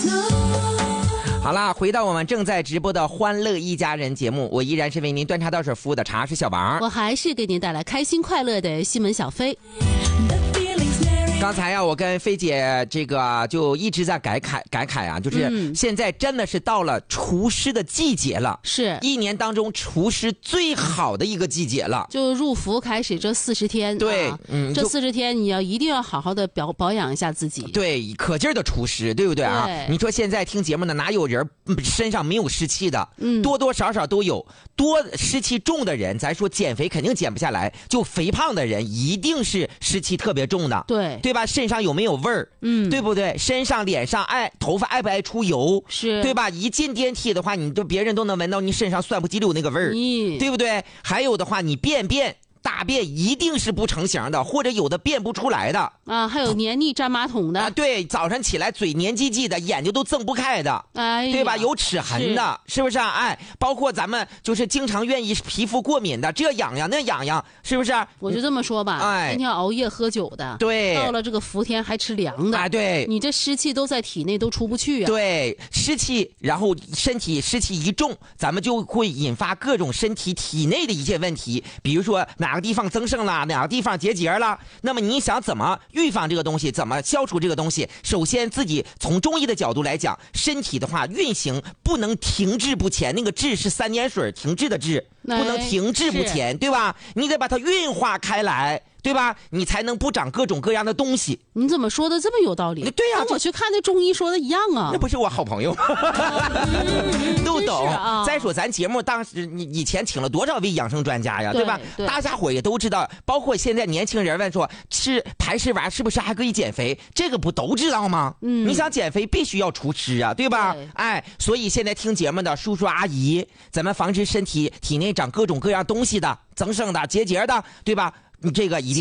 好啦，回到我们正在直播的欢乐一家人节目，我依然是为您端茶倒水服务的茶是小王， 我还是给您带来开心快乐的西门小飞。 刚才呀，我跟菲姐这个就一直在感慨啊，就是现在真的是到了厨师的季节了， 是一年当中厨师最好的一个季节了。 就入伏开始这40天， 对， 这40天你一定要好好的保养一下自己。 对，可劲儿的厨师，对不对啊？ 对， 你说现在听节目的哪有人身上没有湿气的？多多少少都有。多湿气重的人，咱说减肥肯定减不下来，就肥胖的人一定是湿气特别重的。 对吧？身上有没有味儿？对不对？身上、脸上头发爱不爱出油？ 是， 对吧？一进电梯的话，别人都能闻到你身上酸不叽溜那个味儿，对不对？还有的话，你大便一定是不成形的，或者有的便不出来的啊，还有黏腻粘马桶的对，早上起来嘴黏唧唧的，眼睛都睁不开的，对吧？有齿痕的，是不是啊？包括咱们就是经常愿意皮肤过敏的，这痒痒那痒痒，是不是？ 我就这么说吧，天天熬夜喝酒的， 对， 到了这个伏天还吃凉的， 对， 你这湿气都在体内都出不去啊。 对，湿气，然后身体湿气一重，咱们就会引发各种身体体内的一些问题，比如说哪个地方增生了，哪个地方结节了。那么你想怎么预防这个东西，怎么消除这个东西？首先自己从中医的角度来讲，身体的话运行不能停滞不前，那个滞是3点水停滞的滞，不能停滞不前，对吧？你得把它运化开来，对吧？你才能不长各种各样的东西。 你怎么说的这么有道理？ 对呀， 跟我去看那中医说的一样啊。 那不是我好朋友都懂再说咱节目当时你以前请了多少位养生专家呀，对吧？大家伙也都知道，包括现在年轻人问说吃排湿丸是不是还可以减肥，这个不都知道吗？你想减肥必须要除湿啊，对吧？所以现在听节目的叔叔阿姨，咱们防止身体体内长各种各样东西的增生的结节的，对吧？你这个一定